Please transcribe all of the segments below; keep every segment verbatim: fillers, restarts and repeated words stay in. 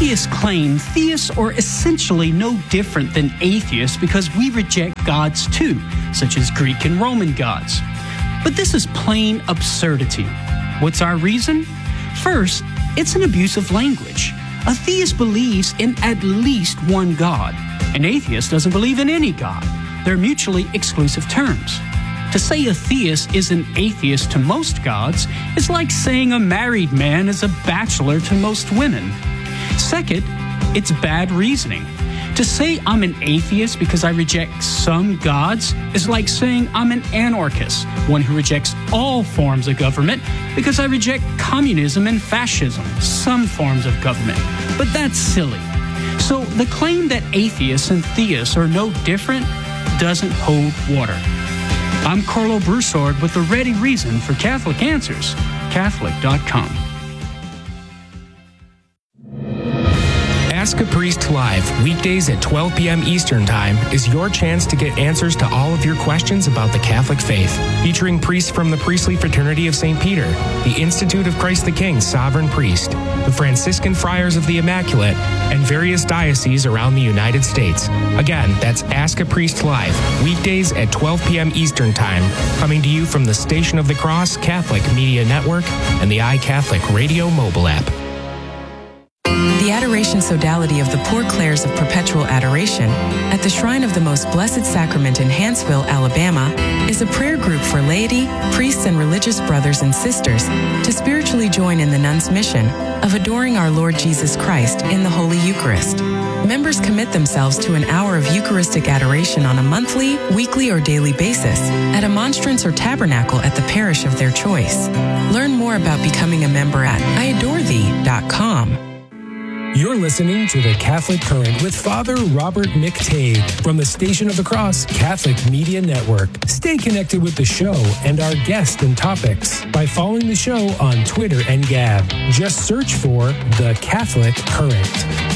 atheists claim theists are essentially no different than atheists because we reject gods too, such as Greek and Roman gods. But this is plain absurdity. What's our reason? First, it's an abuse of language. A theist believes in at least one God. An atheist doesn't believe in any God. They're mutually exclusive terms. To say a theist is an atheist to most gods is like saying a married man is a bachelor to most women. Second, it's bad reasoning. To say I'm an atheist because I reject some gods is like saying I'm an anarchist, one who rejects all forms of government because I reject communism and fascism, some forms of government. But that's silly. So the claim that atheists and theists are no different doesn't hold water. I'm Carlo Broussard with the ready reason for Catholic Answers, Catholic dot com. Ask a Priest Live, weekdays at twelve p.m. Eastern Time, is your chance to get answers to all of your questions about the Catholic faith. Featuring priests from the Priestly Fraternity of Saint Peter, the Institute of Christ the King Sovereign Priest, the Franciscan Friars of the Immaculate, and various dioceses around the United States. Again, that's Ask a Priest Live, weekdays at twelve p.m. Eastern Time, coming to you from the Station of the Cross Catholic Media Network and the iCatholic Radio mobile app. The Adoration Sodality of the Poor Clares of Perpetual Adoration at the Shrine of the Most Blessed Sacrament in Hanceville, Alabama, is a prayer group for laity, priests, and religious brothers and sisters to spiritually join in the nuns' mission of adoring our Lord Jesus Christ in the Holy Eucharist. Members commit themselves to an hour of Eucharistic adoration on a monthly, weekly, or daily basis at a monstrance or tabernacle at the parish of their choice. Learn more about becoming a member at I adore thee dot com. You're listening to The Catholic Current with Father Robert McTague from the Station of the Cross Catholic Media Network. Stay connected with the show and our guests and topics by following the show on Twitter and Gab. Just search for The Catholic Current.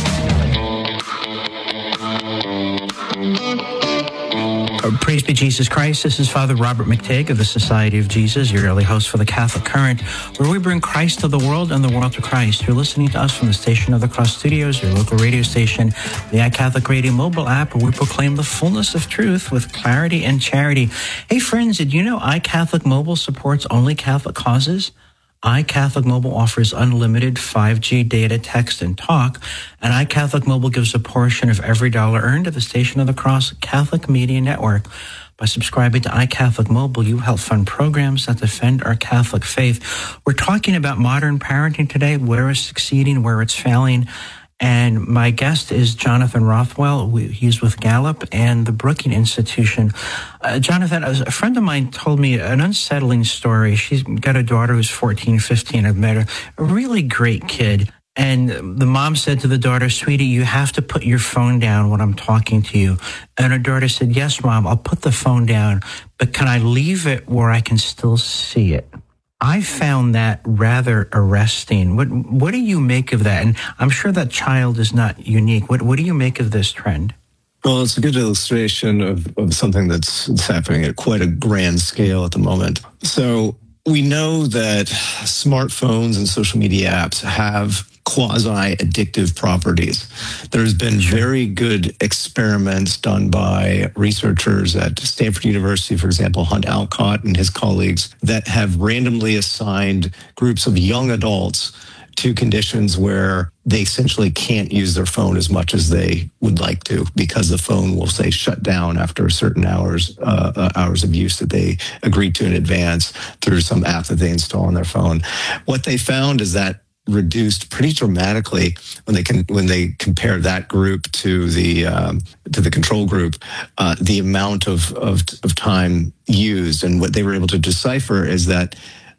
Praise be Jesus Christ. This is Father Robert McTague of the Society of Jesus, your daily host for the Catholic Current, where we bring Christ to the world and the world to Christ. You're listening to us from the Station of the Cross Studios, your local radio station, the iCatholic Radio mobile app, where we proclaim the fullness of truth with clarity and charity. Hey, friends, did you know iCatholic Mobile supports only Catholic causes? iCatholic Mobile offers unlimited five G data, text, and talk, and iCatholic Mobile gives a portion of every dollar earned to the Station of the Cross Catholic Media Network. By subscribing to iCatholic Mobile, you help fund programs that defend our Catholic faith. We're talking about modern parenting today, where it's succeeding, where it's failing. And my guest is Jonathan Rothwell. He's with Gallup and the Brookings Institution. Uh, Jonathan, a friend of mine told me an unsettling story. She's got a daughter who's fourteen, fifteen. I've met her. A really great kid. And the mom said to the daughter, "Sweetie, you have to put your phone down when I'm talking to you." And her daughter said, "Yes, Mom, I'll put the phone down, but can I leave it where I can still see it?" I found that rather arresting. What what do you make of that? And I'm sure that child is not unique. What what do you make of this trend? Well, it's a good illustration of, of something that's, that's happening at quite a grand scale at the moment. So we know that smartphones and social media apps have quasi-addictive properties. There's been very good experiments done by researchers at Stanford University, for example, Hunt Alcott and his colleagues, that have randomly assigned groups of young adults to conditions where they essentially can't use their phone as much as they would like to, because the phone will say shut down after certain hours uh, uh, hours of use that they agreed to in advance through some app that they install on their phone. What they found is that reduced pretty dramatically when they can when they compare that group to the um, to the control group, uh, the amount of, of of time used. And what they were able to decipher is that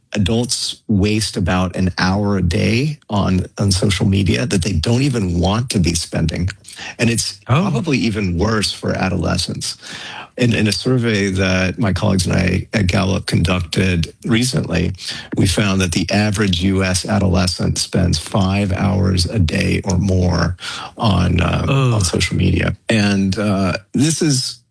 adults waste about an hour a day on on social media that they don't even want to be spending, and it's oh. probably even worse for adolescents. In, in a survey that my colleagues and I at Gallup conducted recently, we found that the average U S adolescent spends five hours a day or more on uh, on social media, and uh, this is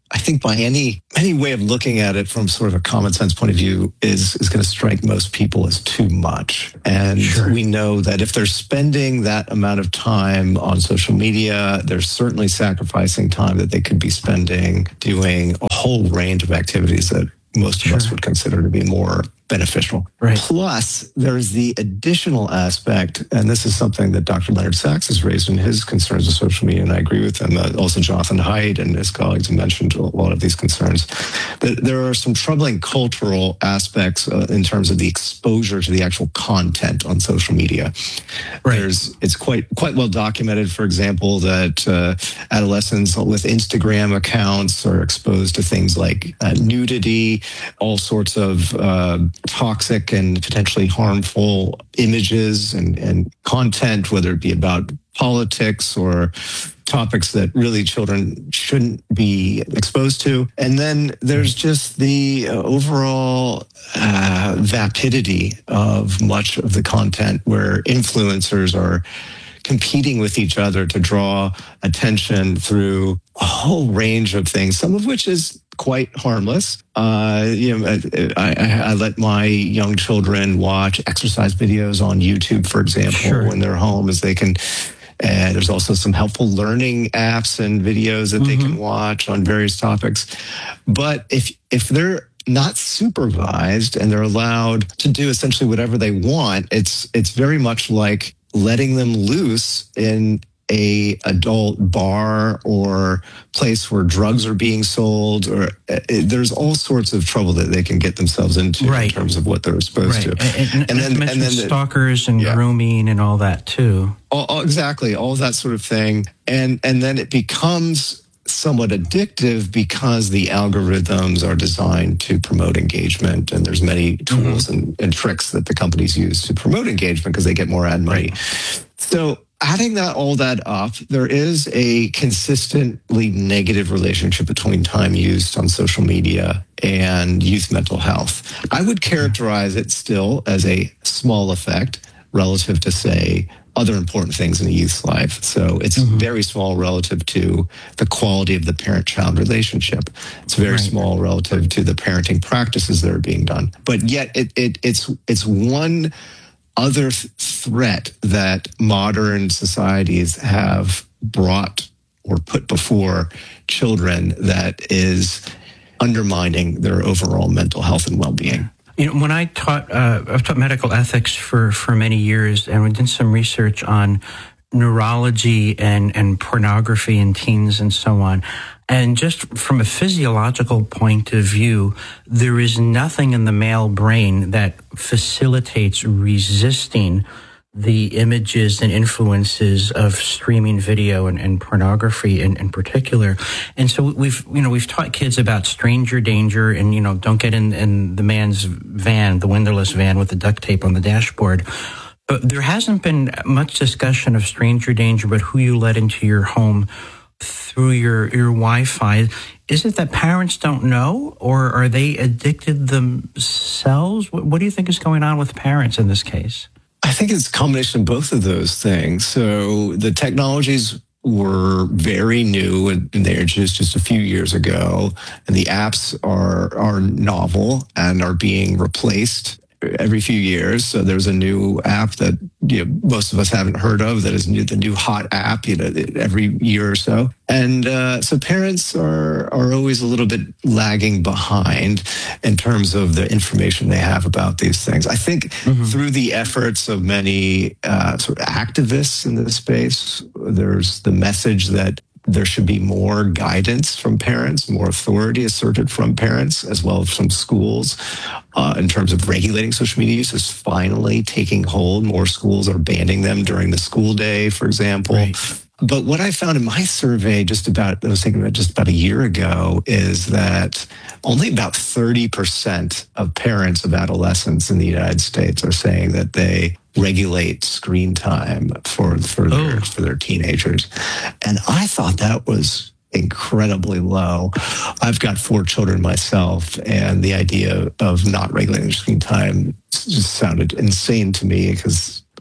I think by any any way of looking at it from sort of a common sense point of view is, is going to strike most people as too much. And sure. we know that if they're spending that amount of time on social media, they're certainly sacrificing time that they could be spending doing a whole range of activities that most of sure. us would consider to be more beneficial. Right. Plus, there's the additional aspect, and this is something that Doctor Leonard Sachs has raised in his concerns with social media, and I agree with him. Uh, also, Jonathan Haidt and his colleagues have mentioned a lot of these concerns. That there are some troubling cultural aspects uh, in terms of the exposure to the actual content on social media. Right. There's, it's quite quite well documented, for example, that uh, adolescents with Instagram accounts are exposed to things like uh, nudity, all sorts of uh, toxic and potentially harmful images and, and content, whether it be about politics or topics that really children shouldn't be exposed to. And then there's just the overall uh, vapidity of much of the content where influencers are competing with each other to draw attention through a whole range of things, some of which is quite harmless. Uh, you know, I, I, I let my young children watch exercise videos on YouTube, for example, sure. when they're home, as they can. And there's also some helpful learning apps and videos that mm-hmm. they can watch on various topics. But if if they're not supervised and they're allowed to do essentially whatever they want, it's it's very much like letting them loose in a adult bar or place where drugs are being sold, or uh, there's all sorts of trouble that they can get themselves into right. in terms of what they're exposed right. to. And, and, and then, and then stalkers and yeah. grooming and all that too. All, all, exactly, all that sort of thing. And and then it becomes somewhat addictive because the algorithms are designed to promote engagement, and there's many tools mm-hmm. and, and tricks that the companies use to promote engagement because they get more ad money. Right. So adding that all that up, there is a consistently negative relationship between time used on social media and youth mental health. I would characterize it still as a small effect relative to, say, other important things in a youth's life. So it's mm-hmm. very small relative to the quality of the parent-child relationship. It's very right. small relative to the parenting practices that are being done. But yet it, it it's it's one other th- threat that modern societies have brought or put before children that is undermining their overall mental health and well-being. You know, when I taught, uh, I've taught medical ethics for, for many years, and we did some research on neurology and, and pornography in teens and so on. And just from a physiological point of view, there is nothing in the male brain that facilitates resisting the images and influences of streaming video and, and pornography in, in particular. And so we've, you know, we've taught kids about stranger danger and, you know, don't get in, in the man's van, the windowless van with the duct tape on the dashboard. But there hasn't been much discussion of stranger danger, but who you let into your home through your, your Wi-Fi. Is it that parents don't know, or are they addicted themselves? What, what do you think is going on with parents in this case? I think it's a combination of both of those things. So the technologies were very new and they were just, just a few years ago, and the apps are are novel and are being replaced every few years. So there's a new app that, you know, most of us haven't heard of that is new, the new hot app, you know, every year or so. And uh, so parents are are always a little bit lagging behind in terms of the information they have about these things. I think mm-hmm. through the efforts of many uh, sort of activists in this space, there's the message that there should be more guidance from parents, more authority asserted from parents, as well as from schools, uh, in terms of regulating social media use is finally taking hold. More schools are banning them during the school day, for example. Right. But what I found in my survey just about, I was thinking about just about a year ago, is that only about thirty percent of parents of adolescents in the United States are saying that they regulate screen time for for their, oh. for their teenagers. And I thought that was incredibly low. I've got four children myself, and the idea of not regulating screen time just sounded insane to me because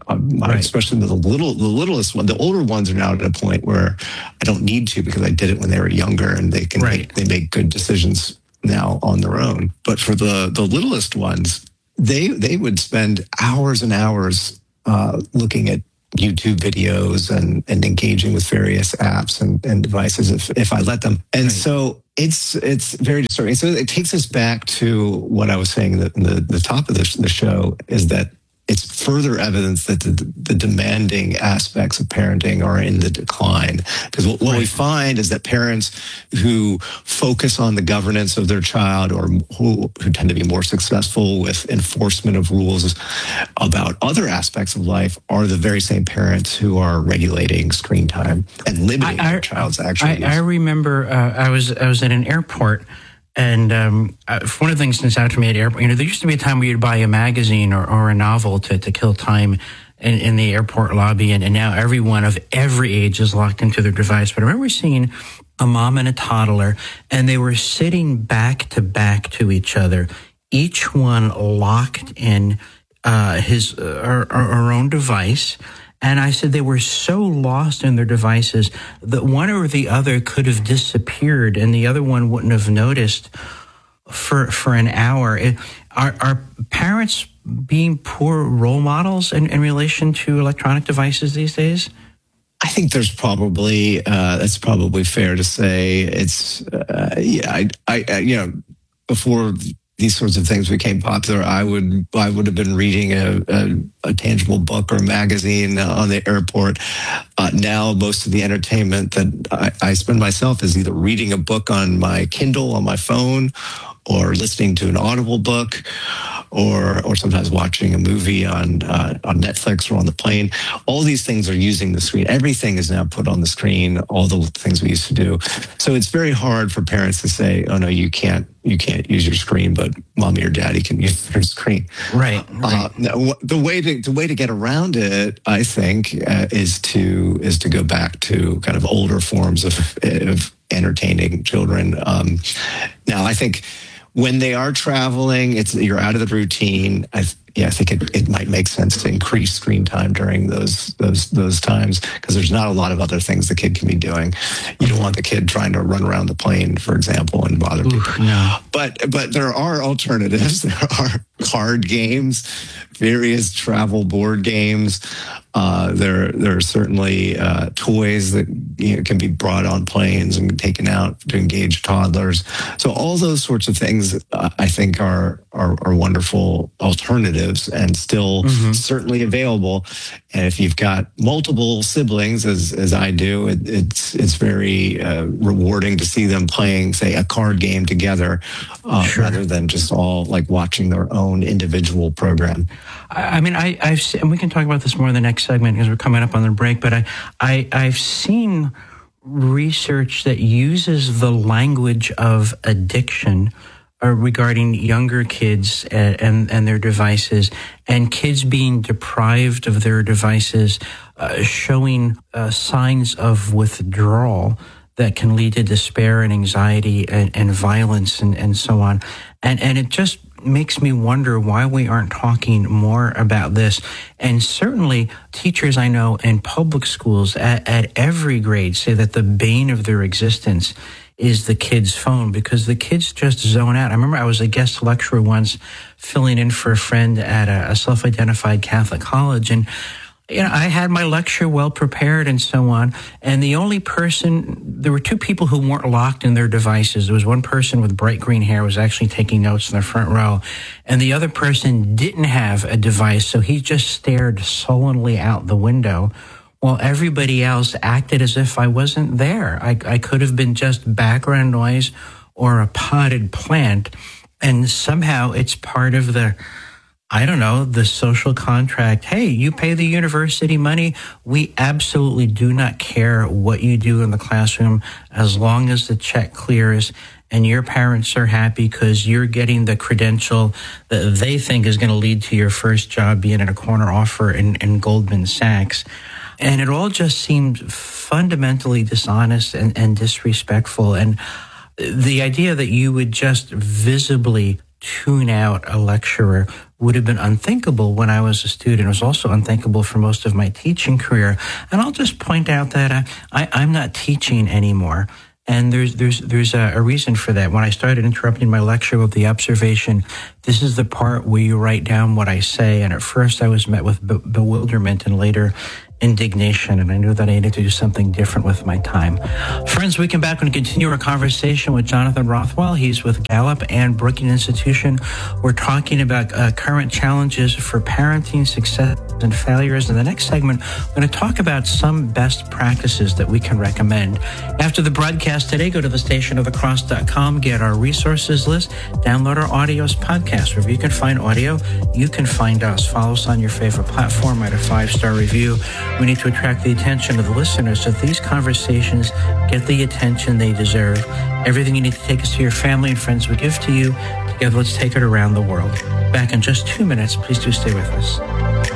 Um, Right. Especially the little, the littlest one. The older ones are now at a point where I don't need to because I did it when they were younger, and they can Right. make, they make good decisions now on their own. But for the the littlest ones, they they would spend hours and hours uh, looking at YouTube videos and, and engaging with various apps and, and devices if, if I let them. And Right. so it's it's very disturbing. So it takes us back to what I was saying in the, in the, the top of the, the show, is that it's further evidence that the, the demanding aspects of parenting are in the decline. Because what, what Right. we find is that parents who focus on the governance of their child, or who, who tend to be more successful with enforcement of rules about other aspects of life, are the very same parents who are regulating screen time and limiting I- their child's actual use. I, I remember uh, I was I was at an airport, and um, uh, one of the things that's out to me at airport, you know, there used to be a time where you'd buy a magazine or, or a novel to, to kill time in, in the airport lobby, and, and now everyone of every age is locked into their device. But I remember seeing a mom and a toddler, and they were sitting back to back to each other, each one locked in uh, his uh, her, her own device. And I said they were so lost in their devices that one or the other could have disappeared and the other one wouldn't have noticed for for an hour. It, are, are parents being poor role models in, in relation to electronic devices these days? I think there's probably uh, that's probably fair to say. It's uh, yeah, I, I, I, you know, before these sorts of things became popular, I would I would have been reading a, a, a tangible book or magazine on the airport. Uh, now, most of the entertainment that I, I spend myself is either reading a book on my Kindle on my phone, or listening to an Audible book, or or sometimes watching a movie on uh, on Netflix or on the plane. All these things are using the screen. Everything is now put on the screen. All the things we used to do. So it's very hard for parents to say, "Oh no, you can't you can't use your screen, but mommy or daddy can use their screen." Right. right. Uh, no, the way to the way to get around it, I think, uh, is to is to go back to kind of older forms of, of entertaining children. Um, now, I think when they are traveling, it's you're out of the routine. I, yeah, I think it, it might make sense to increase screen time during those those those times, because there's not a lot of other things the kid can be doing. You don't want the kid trying to run around the plane, for example, and bother Oof, people. no. But but there are alternatives. There are card games, various travel board games. Uh, there there are certainly uh, toys that you know, can be brought on planes and taken out to engage toddlers. So all those sorts of things, uh, I think, are, are are wonderful alternatives and still Mm-hmm. certainly available. And if you've got multiple siblings, as as I do, it, it's it's very uh, rewarding to see them playing, say, a card game together, uh, Sure. rather than just all like watching their own individual program. I I mean, I, I've seen, and we can talk about this more in the next segment because we're coming up on the break, but I, I, I've seen research that uses the language of addiction uh, regarding younger kids and, and, and their devices, and kids being deprived of their devices, uh, showing uh, signs of withdrawal that can lead to despair and anxiety and, and violence and, and so on. And, and it just makes me wonder why we aren't talking more about this. And certainly teachers I know in public schools at, at every grade say that the bane of their existence is the kid's phone, because the kids just zone out. I remember I was a guest lecturer once filling in for a friend at a, a self-identified Catholic college, and you know, I had my lecture well prepared and so on. And the only person, there were two people who weren't locked in their devices. There was one person with bright green hair who was actually taking notes in the front row. And the other person didn't have a device. So he just stared sullenly out the window while everybody else acted as if I wasn't there. I, I could have been just background noise or a potted plant. And somehow it's part of the, I don't know, the social contract. Hey, you pay the university money. We absolutely do not care what you do in the classroom as long as the check clears and your parents are happy because you're getting the credential that they think is going to lead to your first job being at a corner offer in, in Goldman Sachs. And it all just seemed fundamentally dishonest and, and disrespectful. And the idea that you would just visibly tune out a lecturer would have been unthinkable when I was a student. It was also unthinkable for most of my teaching career. And I'll just point out that I, I, I'm not teaching anymore. And there's there's there's a, a reason for that. When I started interrupting my lecture with the observation, this is the part where you write down what I say. And at first I was met with be- bewilderment and later indignation, and I knew that I needed to do something different with my time. Friends, we come back and continue our conversation with Jonathan Rothwell. He's with Gallup and Brookings Institution. We're talking about uh, current challenges for parenting, success, and failures. In the next segment, we're going to talk about some best practices that we can recommend. After the broadcast today, go to the station of the cross dot com, get our resources list, download our audios podcast. Wherever you can find audio, you can find us. Follow us on your favorite platform, write a five-star review. We need to attract the attention of the listeners so that these conversations get the attention they deserve. Everything you need to take us to your family and friends we give to you. Together, let's take it around the world. Back in just two minutes. Please do stay with us.